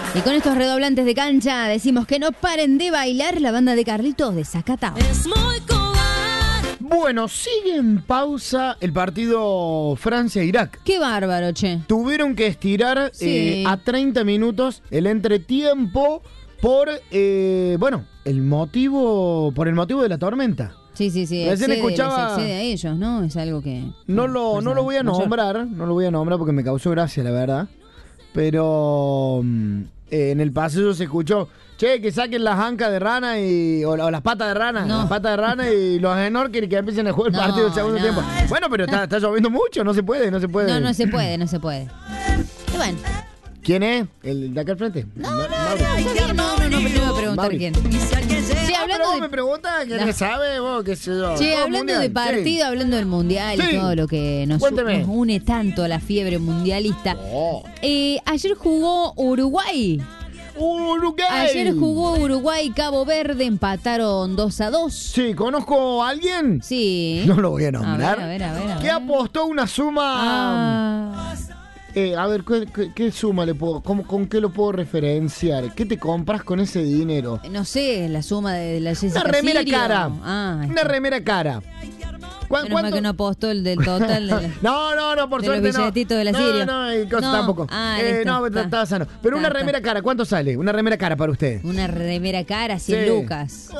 Y con estos redoblantes de cancha decimos que no paren de bailar la banda de Carlitos de Zacatau. Es muy cobarde. Bueno, sigue en pausa el partido Francia-Irak. Qué bárbaro, che. Tuvieron que estirar Sí. a 30 minutos el entretiempo por, por el motivo de la tormenta. Sí. Recién Excede, escuchaba- les excede a ellos, ¿no? Es algo que... No lo voy a nombrar porque me causó gracia, la verdad. Pero en el pasillo se escuchó, che, que saquen las ancas de rana o las patas de rana, No. las patas de rana y los snorkel y que empiecen a jugar el No, partido del segundo no. tiempo. Bueno, pero está lloviendo mucho, no se puede. No se puede. Y bueno, ¿Quién es? ¿El de acá al frente? no, pero no iba a preguntar Mauri. quién. Y si alguien Sí, llega, Pero hablando vos de... me preguntas, ¿quién No. sabe vos? ¿Qué sé yo? Che, Todo hablando mundial, de partido, hablando del mundial Sí. y todo lo que nos Cuénteme. une tanto a la fiebre mundialista. Oh. Ayer jugó Uruguay. Uruguay. Ayer jugó Uruguay, Cabo Verde, empataron 2-2. Sí, ¿conozco a alguien? Sí. No lo voy a nombrar. A ver. Que apostó una suma... Ah, a ver, ¿qué suma le puedo, con qué lo puedo referenciar? ¿Qué te compras con ese dinero? no sé, la suma de la Jessica Una remera Sirio. cara. Ah, Una remera cara. menos mal que no apostó el del total. No, por de los suerte no. billetitos de la Sirio. No, y cosas No. tampoco. Listo, No, está. estaba sano. Pero una Está. remera cara, ¿cuánto sale? Una remera cara para usted. Una remera cara, 100 Sí. lucas.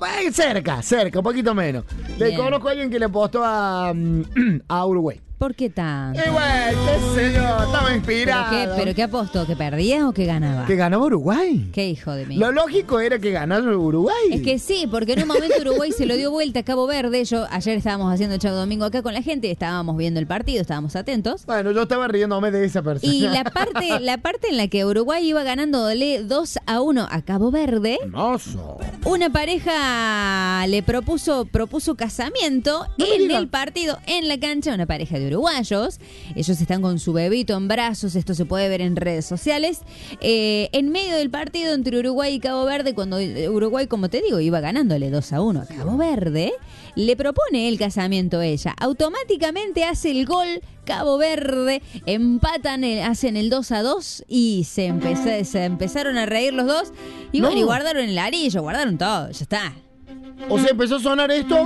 Cerca, un poquito menos. Le Bien. conozco a alguien que le apostó a Uruguay. ¿Por qué tanto? Igual, qué sé yo, estaba inspirado. ¿Pero qué apostó? ¿Que perdía o que ganaba? ¿Que ganaba Uruguay? ¿Qué hijo de mí? Lo lógico era que ganara Uruguay. Es que sí, porque en un momento Uruguay se lo dio vuelta a Cabo Verde. Ayer estábamos haciendo Chavo Domingo acá con la gente, estábamos viendo el partido, estábamos atentos. Bueno, yo estaba riéndome de esa persona. Y la parte en la que Uruguay iba ganándole 2-1 a Cabo Verde, Hermoso. una pareja le propuso casamiento No me en diga. el partido, en la cancha, una pareja de uruguayos. Ellos están con su bebito en brazos, esto se puede ver en redes sociales. En medio del partido entre Uruguay y Cabo Verde, cuando Uruguay, como te digo, iba ganándole 2-1 a Cabo Verde, le propone el casamiento a ella. Automáticamente hace el gol Cabo Verde, empatan, hacen el 2-2 y se empezaron a reír los dos. Y No. bueno, y guardaron el anillo, guardaron todo, ya está. O sea, empezó a sonar esto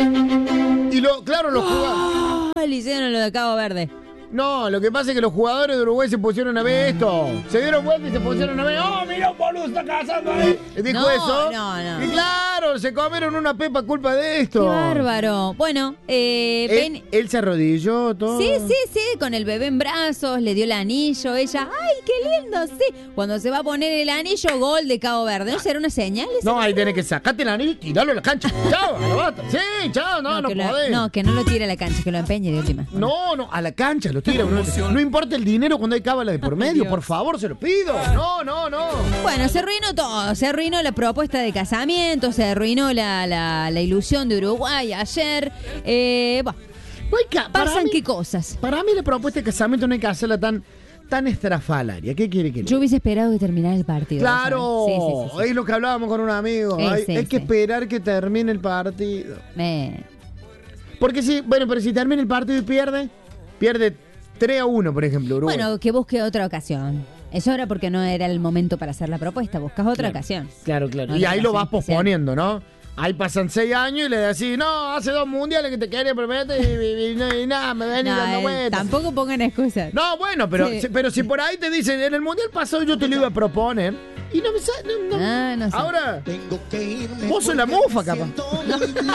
y los jugadores... Le hicieron lo de Cabo Verde. No, lo que pasa es que los jugadores de Uruguay se pusieron a ver esto. Se dieron vuelta y se pusieron a ver. ¡Oh, mira un boludo está casando ahí! Dijo No, eso. no. Y claro, se comieron una pepa culpa de esto. ¡Qué bárbaro! Bueno, Él se arrodilló, todo. Sí, con el bebé en brazos, le dio el anillo, ella, ¡ay, qué lindo! Sí, cuando se va a poner el anillo, gol de Cabo Verde. ¿No será una señal? No, ahí tenés que sacarte el anillo y tirarlo a la cancha. ¡Chao, a la bata! Sí, chao, no podés. No, que no lo tire a la cancha, que lo empeñe de última. No, a la cancha lo tira. No importa el dinero cuando hay cábala de por medio, por favor, se lo pido. No. Bueno, se arruinó todo, se arruinó la propuesta de casamiento, se arruinó la ilusión de Uruguay ayer. Bueno, Para pasan mí- qué cosas. Para mí la propuesta de casamiento no hay que hacerla tan estrafalaria. ¿Qué quiere que le Yo hubiese esperado que terminara el partido. Claro, ¿sabes? Sí. es lo que hablábamos con un amigo. Sí, Hay sí. que esperar que termine el partido. Eh, Porque pero si termina el partido y pierde 3-1, por ejemplo, Uruguay. Bueno, que busque otra ocasión. Eso era porque no era el momento para hacer la propuesta. Buscas otra ocasión. Claro. No Y te ahí lo hagas vas especial. posponiendo, ¿no? Ahí pasan 6 años y le decís, no, hace 2 mundiales que te quería prometer y nada, me ven dando vueltas. Tampoco pongan excusas. No, bueno, pero, Sí. pero si por ahí te dicen, en el mundial pasado yo te lo iba a proponer y no me sale. No sé. Ahora, vos sos la mufa, capaz.